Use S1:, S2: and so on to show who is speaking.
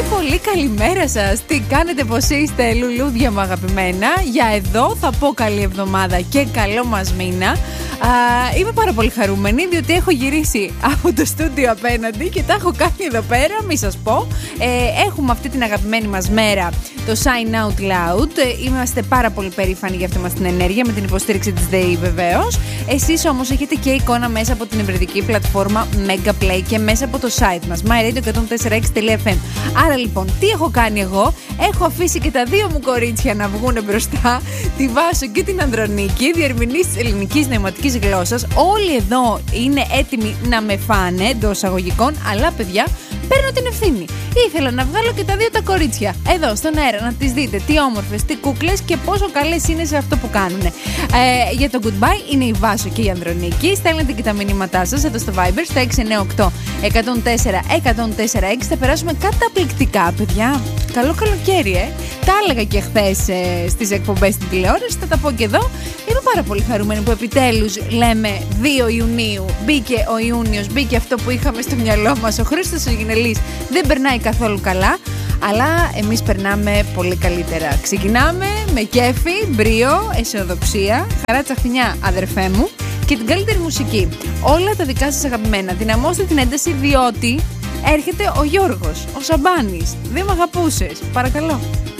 S1: πολύ καλημέρα σας. Τι κάνετε, πως είστε, λουλούδια μου αγαπημένα? Για εδώ θα πω καλή εβδομάδα και καλό μας μήνα. Είμαι πάρα πολύ χαρούμενη διότι έχω γυρίσει από το στούντιο απέναντι και τα έχω κάνει εδώ πέρα, μη σας πω. Έχουμε αυτή την αγαπημένη μας μέρα, το Sign Out Loud. Είμαστε πάρα πολύ περήφανοι για αυτή μας την ενέργεια, με την υποστήριξη της ΔΕΗ βεβαίως. Εσείς όμως έχετε και εικόνα μέσα από την ευρυδική πλατφόρμα Mega Play και μέσα από το site μας myradio104x.fm. Άρα λοιπόν, τι έχω κάνει εγώ? Έχω αφήσει και τα δύο μου κορίτσια να βγουν μπροστά, τη Βάσο και την Ανδρονίκη, διερμηνείς της ελληνικής νοηματικής γλώσσας. Όλοι εδώ είναι έτοιμοι να με φάνε εντός αγωγικών, αλλά παιδιά, παίρνω την ευθύνη. Ήθελα να βγάλω και τα δύο τα κορίτσια εδώ στον αέρα, να τις δείτε τι όμορφες, τι κούκλες και πόσο καλές είναι σε αυτό που κάνουν. Για το goodbye είναι η Βάσο και η Ανδρονίκη. Στέλνετε και τα μηνύματά σας εδώ στο Viber στα 698 104 104 6. Θα περάσουμε καταπληκτικά, παιδιά. Καλό καλοκαίρι, Τα έλεγα και χθες στις εκπομπές στην τηλεόραση, θα τα πω και εδώ. Είμαι πάρα πολύ χαρούμενη που επιτέλους λέμε 2 Ιουνίου. Μπήκε ο Ιούνιος, μπήκε αυτό που είχαμε στο μυαλό μας. Ο Χρήστος ο Γινελής δεν περνάει καθόλου καλά, αλλά εμείς περνάμε πολύ καλύτερα. Ξεκινάμε με κέφι, μπρίο, αισιοδοξία, χαρά τσαχπινιά, αδερφέ μου, και την καλύτερη μουσική. Όλα τα δικά σας αγαπημένα. Δυναμώστε την ένταση, διότι έρχεται ο Γιώργος, ο Σαμπάνης. Δεν μ' αγαπούσες, παρακαλώ.